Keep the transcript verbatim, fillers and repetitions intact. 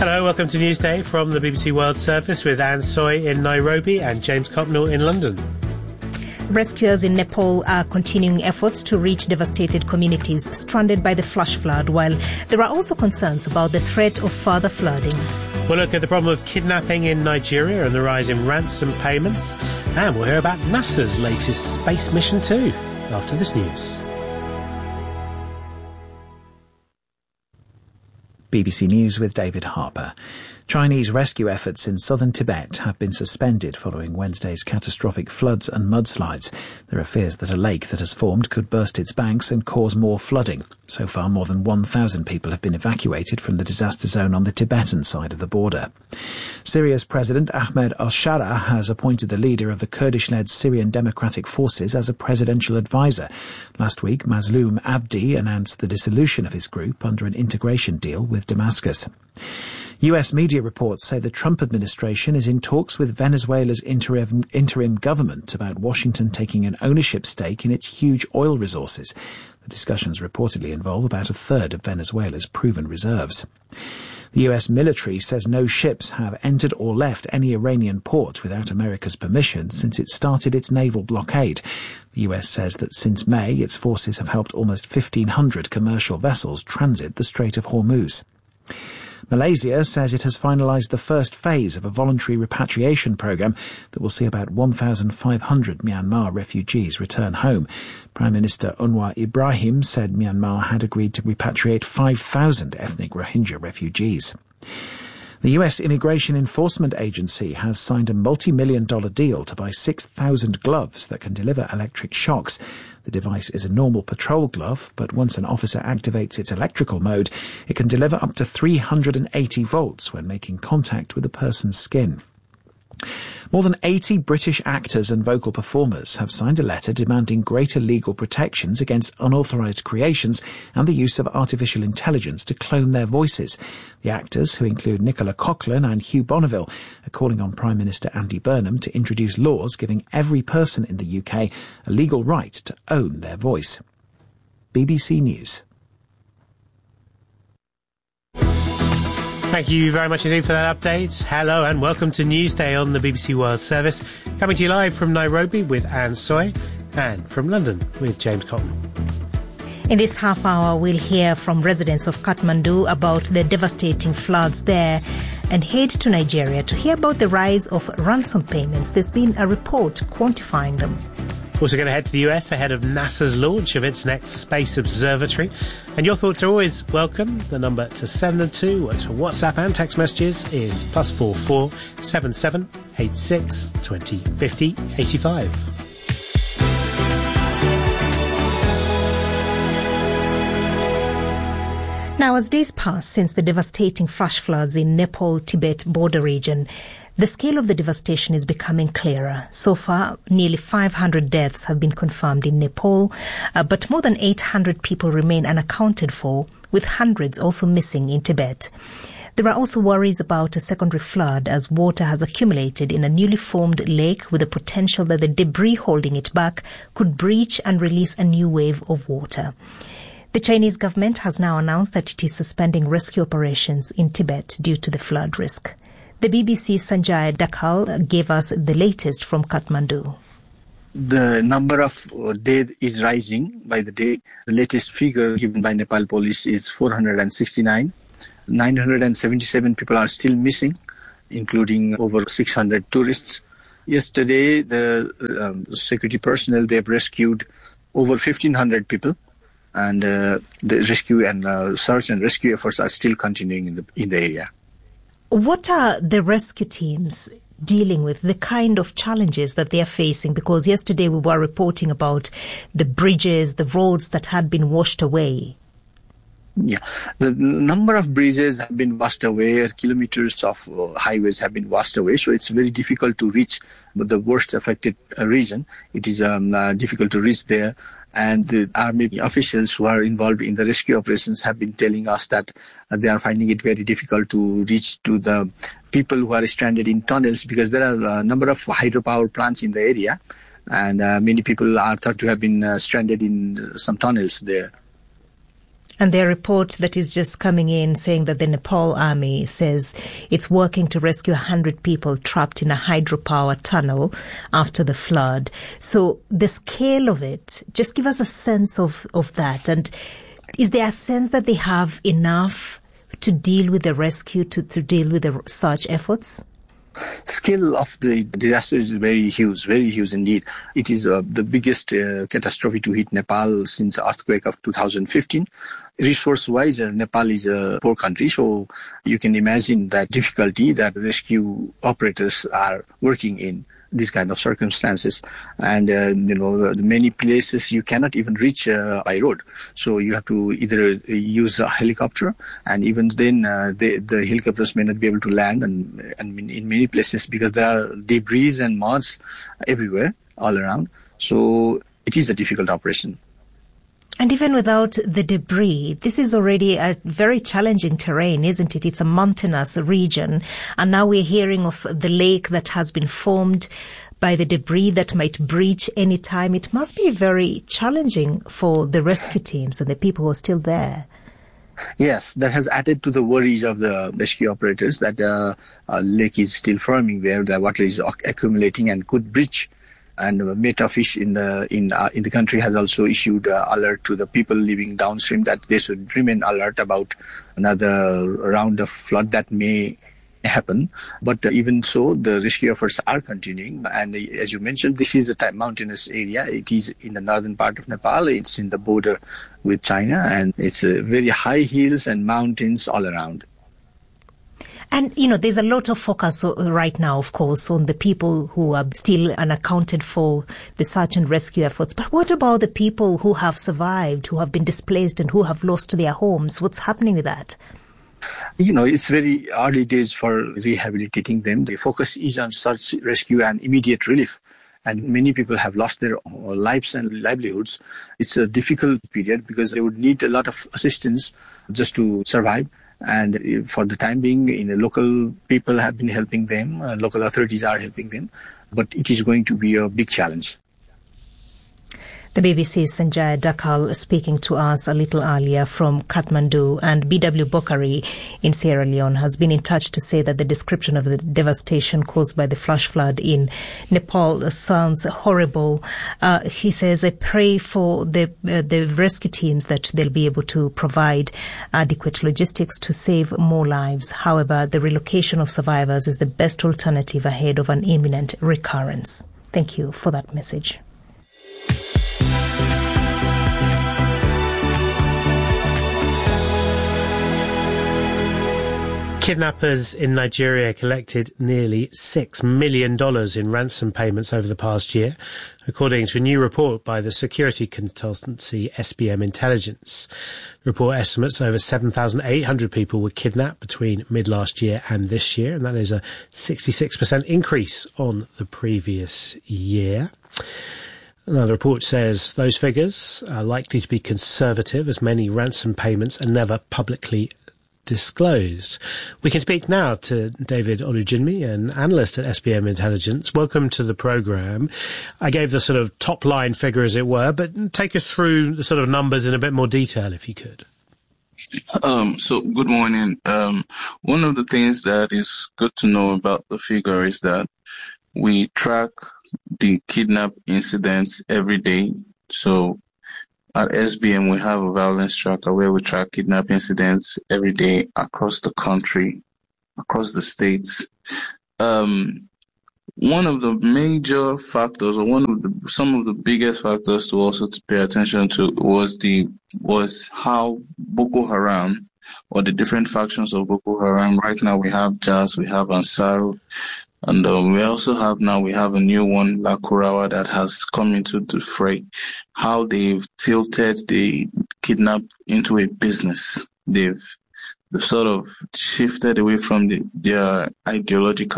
Hello, welcome to Newsday from the B B C World Service with Anne Soy in Nairobi and James Copnell in London. Rescuers in Nepal are continuing efforts to reach devastated communities stranded by the flash flood, while there are also concerns about the threat of further flooding. We'll look at the problem of kidnapping in Nigeria and the rise in ransom payments. And we'll hear about NASA's latest space mission too, after this news. B B C News with David Harper. Chinese rescue efforts in southern Tibet have been suspended following Wednesday's catastrophic floods and mudslides. There are fears that a lake that has formed could burst its banks and cause more flooding. So far, more than one thousand people have been evacuated from the disaster zone on the Tibetan side of the border. Syria's President Ahmed al-Shara has appointed the leader of the Kurdish-led Syrian Democratic Forces as a presidential advisor. Last week, Mazloum Abdi announced the dissolution of his group under an integration deal with Damascus. U S media reports say the Trump administration is in talks with Venezuela's interim, interim government about Washington taking an ownership stake in its huge oil resources. The discussions reportedly involve about a third of Venezuela's proven reserves. The U S military says no ships have entered or left any Iranian port without America's permission since it started its naval blockade. The U S says that since May, its forces have helped almost fifteen hundred commercial vessels transit the Strait of Hormuz. Malaysia says it has finalised the first phase of a voluntary repatriation programme that will see about one thousand five hundred Myanmar refugees return home. Prime Minister Anwar Ibrahim said Myanmar had agreed to repatriate five thousand ethnic Rohingya refugees. The U S Immigration Enforcement Agency has signed a multi-million dollar deal to buy six thousand gloves that can deliver electric shocks. The device is a normal patrol glove, but once an officer activates its electrical mode, it can deliver up to three hundred eighty volts when making contact with a person's skin. More than eighty British actors and vocal performers have signed a letter demanding greater legal protections against unauthorised creations and the use of artificial intelligence to clone their voices. The actors, who include Nicola Coughlan and Hugh Bonneville, are calling on Prime Minister Andy Burnham to introduce laws giving every person in the U K a legal right to own their voice. B B C News. Thank you very much indeed for that update. Hello and welcome to Newsday on the B B C World Service. Coming to you live from Nairobi with Anne Soy and from London with James Cotton. In this half hour, we'll hear from residents of Kathmandu about the devastating floods there and head to Nigeria to hear about the rise of ransom payments. There's been a report quantifying them. Also going to head to the U S ahead of NASA's launch of its next space observatory. And your thoughts are always welcome. The number to send them to, to WhatsApp and text messages is plus four four seven seven eight six twenty fifty eighty five. Now, as days pass since the devastating flash floods in Nepal-Tibet border region, the scale of the devastation is becoming clearer. So far, nearly five hundred deaths have been confirmed in Nepal, uh, but more than eight hundred people remain unaccounted for, with hundreds also missing in Tibet. There are also worries about a secondary flood as water has accumulated in a newly formed lake with the potential that the debris holding it back could breach and release a new wave of water. The Chinese government has now announced that it is suspending rescue operations in Tibet due to the flood risk. The B B C's Sanjay Dakhal gave us the latest from Kathmandu. The number of dead is rising by the day. The latest figure given by Nepal police is four hundred sixty-nine. nine hundred seventy-seven people are still missing, including over six hundred tourists. Yesterday, the um, security personnel, they have rescued over fifteen hundred people. And uh, the rescue and uh, search and rescue efforts are still continuing in the in the area. What are the rescue teams dealing with, the kind of challenges that they are facing? Because yesterday we were reporting about the bridges, the roads that had been washed away. Yeah, the number of bridges have been washed away, kilometers of uh, highways have been washed away, so it's very difficult to reach the worst affected uh, region. It is um, uh, difficult to reach there. And the army officials who are involved in the rescue operations have been telling us that uh, they are finding it very difficult to reach to the people who are stranded in tunnels, because there are a number of hydropower plants in the area, and uh, many people are thought to have been uh, stranded in uh, some tunnels there. And their report that is just coming in saying that the Nepal army says it's working to rescue one hundred people trapped in a hydropower tunnel after the flood. So the scale of it, just give us a sense of, of that. And is there a sense that they have enough to deal with the rescue, to, to deal with the search efforts? Scale of the disaster is very huge, very huge indeed. It is uh, the biggest uh, catastrophe to hit Nepal since the earthquake of two thousand fifteen. Resource-wise, uh, Nepal is a poor country, so you can imagine that difficulty that rescue operators are working in these kind of circumstances. And, uh, you know, many places you cannot even reach uh, by road. So you have to either use a helicopter, and even then uh, the, the helicopters may not be able to land and, and in many places because there are debris and moss everywhere, all around. So it is a difficult operation. And even without the debris, this is already a very challenging terrain, isn't it? It's a mountainous region. And now we're hearing of the lake that has been formed by the debris that might breach any time. It must be very challenging for the rescue teams and the people who are still there. Yes, that has added to the worries of the rescue operators that the uh, lake is still forming there, the water is accumulating and could breach. And Metafish in the in uh, in the country has also issued uh, alert to the people living downstream that they should remain alert about another round of flood that may happen. But uh, even so, the rescue efforts are continuing. And uh, as you mentioned, this is a type mountainous area. It is in the northern part of Nepal. It's in the border with China, and it's uh, very high hills and mountains all around. And, you know, there's a lot of focus right now, of course, on the people who are still unaccounted for, the search and rescue efforts. But what about the people who have survived, who have been displaced and who have lost their homes? What's happening with that? You know, it's very early days for rehabilitating them. The focus is on search, rescue and immediate relief. And many people have lost their lives and livelihoods. It's a difficult period because they would need a lot of assistance just to survive. And for the time being, you know, local people have been helping them, uh, local authorities are helping them, but it is going to be a big challenge. The B B C's Sanjaya Dakal speaking to us a little earlier from Kathmandu, and B W Bokhari in Sierra Leone has been in touch to say that the description of the devastation caused by the flash flood in Nepal sounds horrible. Uh, he says, I pray for the uh, the rescue teams that they'll be able to provide adequate logistics to save more lives. However, the relocation of survivors is the best alternative ahead of an imminent recurrence. Thank you for that message. Kidnappers in Nigeria collected nearly six million dollars in ransom payments over the past year, according to a new report by the security consultancy S B M Intelligence. The report estimates over seven thousand eight hundred people were kidnapped between mid-last year and this year, and that is a sixty-six percent increase on the previous year. Now, the report says those figures are likely to be conservative, as many ransom payments are never publicly disclosed. We can speak now to David Olujinmi, an analyst at S B M Intelligence. Welcome to the programme. I gave the sort of top line figure, as it were, but take us through the sort of numbers in a bit more detail, if you could. Um, so, good morning. Um, one of the things that is good to know about the figure is that we track the kidnap incidents every day. So, at S B M, we have a violence tracker where we track kidnap incidents every day across the country, across the states. Um, one of the major factors, or one of the some of the biggest factors to also to pay attention to was the was how Boko Haram, or the different factions of Boko Haram. Right now, we have Jas, we have Ansaru. And um, we also have now, we have a new one, Lakurawa, that has come into the fray. How they've tilted the kidnap into a business. They've, they've sort of shifted away from the, their ideological